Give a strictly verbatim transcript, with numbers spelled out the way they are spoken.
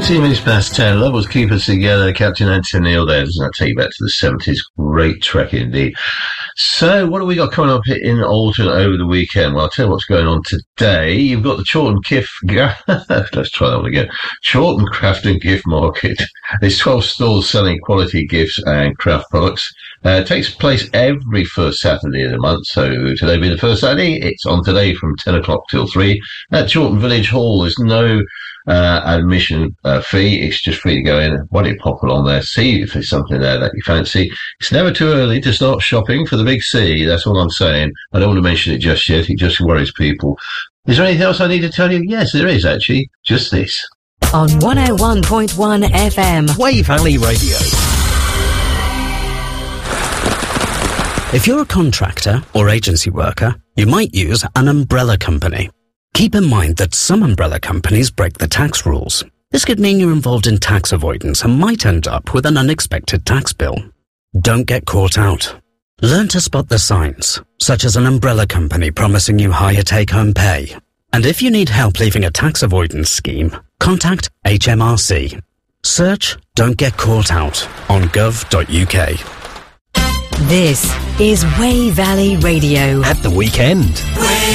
fifteen minutes past ten. Levels keep us together. Captain Anthony Neil there. Doesn't that take you back to the seventies? Great track indeed. So, what have we got coming up in Alton over the weekend? Well, I'll tell you what's going on today. You've got the Chorlton Gift... Let's try that one again. Chorlton Craft and Gift Market. There's twelve stalls selling quality gifts and craft products. Uh, it takes place every first Saturday of the month. So, today being the first Saturday, it's on today from ten o'clock till three at Chorlton Village Hall. There's no uh, admission uh, fee. It's just free to go in. Why don't you pop along there, see if there's something there that you fancy. It's never too early to start shopping for the big C. That's all I'm saying. I don't want to mention it just yet. It just worries people. Is there anything else I need to tell you? Yes, there is actually. Just this. On one oh one point one F M. Wave Valley Radio. If you're a contractor or agency worker, you might use an umbrella company. Keep in mind that some umbrella companies break the tax rules. This could mean you're involved in tax avoidance and might end up with an unexpected tax bill. Don't get caught out. Learn to spot the signs, such as an umbrella company promising you higher take-home pay. And if you need help leaving a tax avoidance scheme, contact H M R C. Search Don't Get Caught Out on gov dot U K. This is Wave Valley Radio. At the weekend.